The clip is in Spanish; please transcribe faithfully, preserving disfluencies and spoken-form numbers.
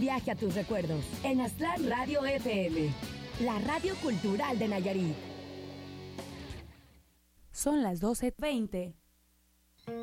viaje a tus recuerdos en Aztlán Radio F M, la radio cultural de Nayarit. Son las doce veinte.